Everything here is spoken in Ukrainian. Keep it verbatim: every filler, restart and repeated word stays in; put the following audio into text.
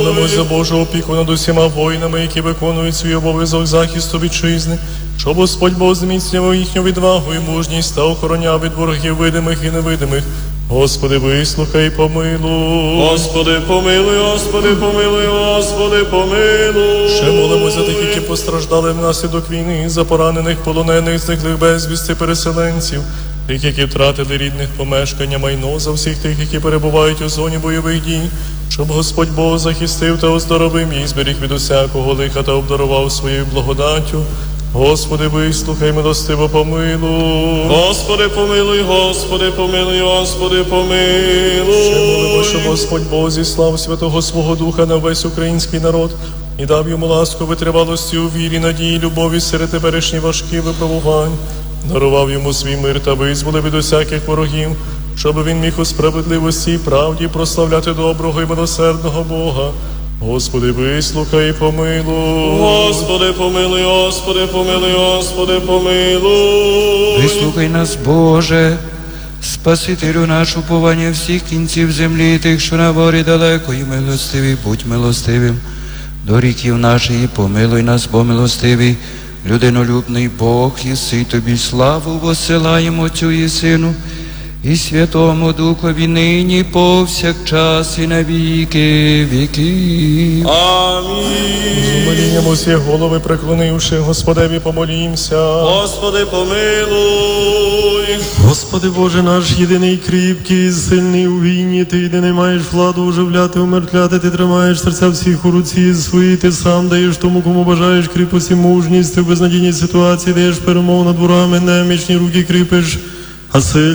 Молимось за Божу опіку над усіма воїнами, які виконують свій обов'язок захисту вітчизни, щоб Господь Бог зміцнював їхню відвагу і мужність та охороняв від ворогів видимих і невидимих. Господи, вислухай і помилуй. Господи, помилуй, Господи, помилуй, Господи, помилуй. Ще молимось за тих, які постраждали внаслідок війни, за поранених, полонених, зниклих безвісти, переселенців, тих, які втратили рідних, помешкання, майно, за всіх тих, які перебувають у зоні бойових дій, щоб Господь Бог захистив та оздоровив їх, зберіг від усякого лиха та обдарував своєю благодаттю. Господи, вислухай, милостиво помилуй. Господи, помилуй, Господи, помилуй, Господи, помилуй. Ще молимо, щоб Господь Бог зіслав Святого Свого Духа на весь український народ і дав йому ласку витривалості у вірі, надії, любові серед теперішніх важких випробувань. Дарував йому свій мир та визволив від усяких ворогів, щоб він міг у справедливості і правді прославляти доброго і милосердного Бога. Господи, вислухай і помилуй. Господи, помилуй, Господи, помилуй, Господи, помилуй. Вислухай нас, Боже, Спасителю наш, уповання всіх кінців землі, тих, що на морі далеко, і милостивий, будь милостивим. До ріків нашої помилуй нас, бо милостивий, людинолюбний Бог, єси тобі славу воссилаємо Отцю і Сину, і Святому Духові нині повсякчас і на віки віків. Амінь. З умилінням усі голови преклонивши, Господеві помолімся. Господи, помилуй. Господи Боже наш, єдиний кріпкий, сильний у війні, Ти єдиний маєш владу оживляти, умертвляти, Ти тримаєш серця всіх у руці своїй, Ти сам даєш тому, кому бажаєш кріпості, мужність, Ти в безнадійній ситуації даєш перемогу над ворогами, немічні руки кріпиш, а сильні